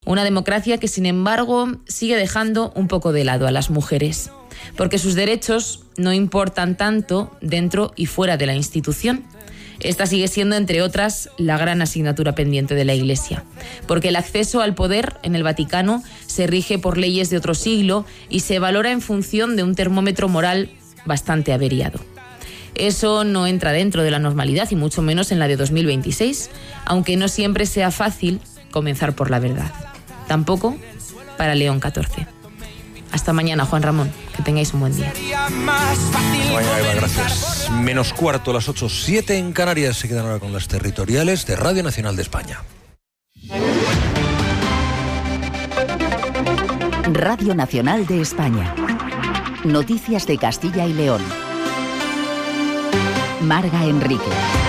Una democracia que, sin embargo, sigue dejando un poco de lado a las mujeres, porque sus derechos no importan tanto dentro y fuera de la institución. Esta sigue siendo, entre otras, la gran asignatura pendiente de la Iglesia, porque el acceso al poder en el Vaticano se rige por leyes de otro siglo y se valora en función de un termómetro moral bastante averiado. Eso no entra dentro de la normalidad y mucho menos en la de 2026, aunque no siempre sea fácil comenzar por la verdad. Tampoco para León XIV. Hasta mañana, Juan Ramón. Que tengáis un buen día. Mañana, Eva, gracias. Menos cuarto, las 8:07 en Canarias. Se quedan ahora con las territoriales de Radio Nacional de España. Radio Nacional de España. Noticias de Castilla y León. Marga Enrique.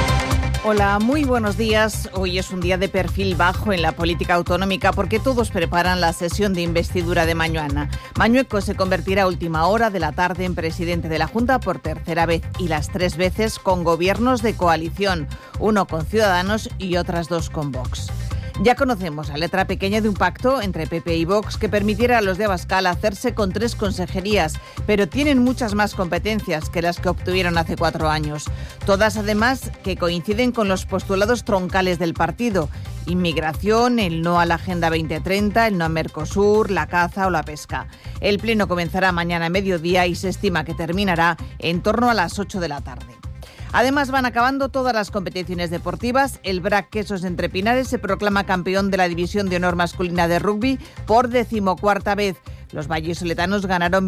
Hola, muy buenos días. Hoy es un día de perfil bajo en la política autonómica porque todos preparan la sesión de investidura de mañana. Mañueco se convertirá a última hora de la tarde en presidente de la Junta por tercera vez y las 3 veces con gobiernos de coalición, uno con Ciudadanos y otras 2 con Vox. Ya conocemos la letra pequeña de un pacto entre PP y Vox que permitiera a los de Abascal hacerse con 3 consejerías, pero tienen muchas más competencias que las que obtuvieron hace 4 años. Todas, además, que coinciden con los postulados troncales del partido: inmigración, el no a la Agenda 2030, el no a Mercosur, la caza o la pesca. El pleno comenzará mañana a mediodía y se estima que terminará en torno a las 8 de la tarde. Además, van acabando todas las competiciones deportivas. El BRAC Quesos Entre Pinares se proclama campeón de la División de Honor Masculina de Rugby por 14ª vez. Los vallisoletanos ganaron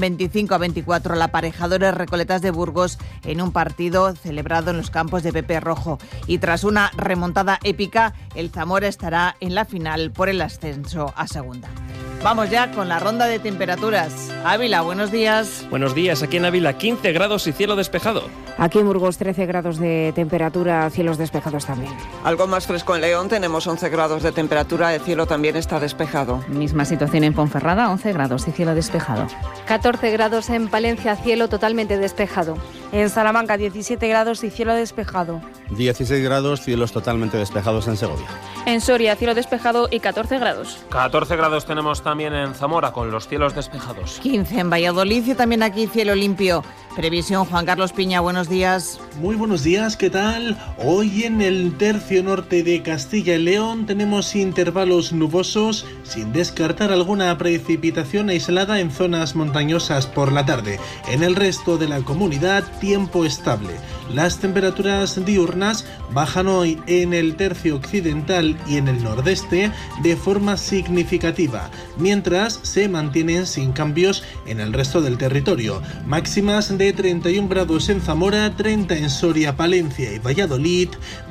25-24 al Aparejadores Recoletas de Burgos en un partido celebrado en los campos de Pepe Rojo. Y tras una remontada épica, el Zamora estará en la final por el ascenso a segunda. Vamos ya con la ronda de temperaturas. Ávila, buenos días. Buenos días, aquí en Ávila 15 grados y cielo despejado. Aquí en Burgos 13 grados de temperatura, cielos despejados también. Algo más fresco en León, tenemos 11 grados de temperatura, el cielo también está despejado. Misma situación en Ponferrada, 11 grados y cielo despejado. 14 grados en Palencia, cielo totalmente despejado. En Salamanca 17 grados y cielo despejado. 16 grados, cielos totalmente despejados en Segovia. En Soria, cielo despejado y 14 grados. 14 grados tenemos también en Zamora, con los cielos despejados. 15 en Valladolid y también aquí cielo limpio. Previsión, Juan Carlos Piña, buenos días. Muy buenos días, ¿qué tal? Hoy en el tercio norte de Castilla y León tenemos intervalos nubosos, sin descartar alguna precipitación aislada en zonas montañosas por la tarde. En el resto de la comunidad, tiempo estable. Las temperaturas diurnas bajan hoy en el tercio occidental y en el nordeste de forma significativa, mientras se mantienen sin cambios en el resto del territorio. Máximas de 31 grados en Zamora, 30 en Soria, Palencia y Valladolid,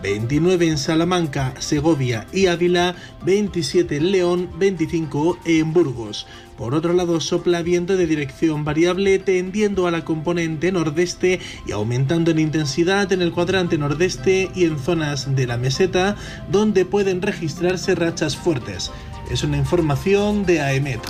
29 en Salamanca, Segovia y Ávila, 27 en León, 25 en Burgos. Por otro lado, sopla viento de dirección variable tendiendo a la componente nordeste y aumentando en intensidad en el cuadrante nordeste y en zonas de la meseta, donde pueden registrarse rachas fuertes. Es una información de AEMET.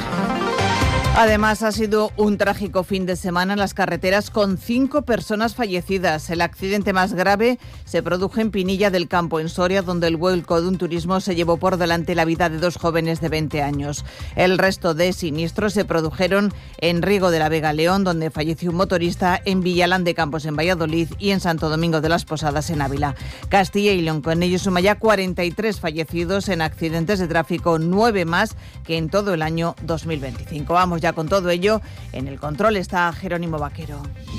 Además, ha sido un trágico fin de semana en las carreteras con 5 personas fallecidas. El accidente más grave se produjo en Pinilla del Campo, en Soria, donde el vuelco de un turismo se llevó por delante la vida de 2 jóvenes de 20 años. El resto de siniestros se produjeron en Riego de la Vega, León, donde falleció un motorista, en Villalán de Campos, en Valladolid, y en Santo Domingo de las Posadas, en Ávila. Castilla y León con ello suma ya 43 fallecidos en accidentes de tráfico, 9 más que en todo el año 2025. Vamos ya con todo ello. En el control está Jerónimo Vaquero.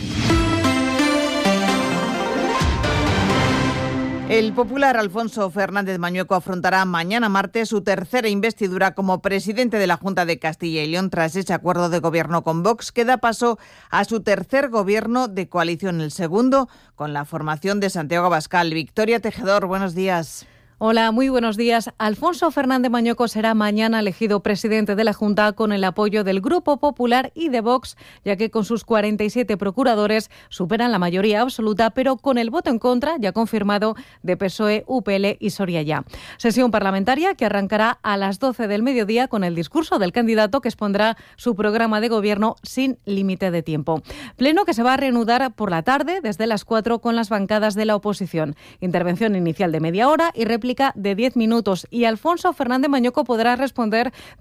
El popular Alfonso Fernández Mañueco afrontará mañana martes su tercera investidura como presidente de la Junta de Castilla y León tras ese acuerdo de gobierno con Vox que da paso a su tercer gobierno de coalición, el segundo con la formación de Santiago Abascal. Victoria Tejedor, buenos días. Hola, muy buenos días. Alfonso Fernández Mañueco será mañana elegido presidente de la Junta con el apoyo del Grupo Popular y de Vox, ya que con sus 47 procuradores superan la mayoría absoluta, pero con el voto en contra ya confirmado de PSOE, UPL y Soria Ya. Sesión parlamentaria que arrancará a las 12 del mediodía con el discurso del candidato que expondrá su programa de gobierno sin límite de tiempo. Pleno que se va a reanudar por la tarde desde las 4 con las bancadas de la oposición. Intervención inicial de media hora y réplica de 10 minutos y Alfonso Fernández Mañueco podrá responder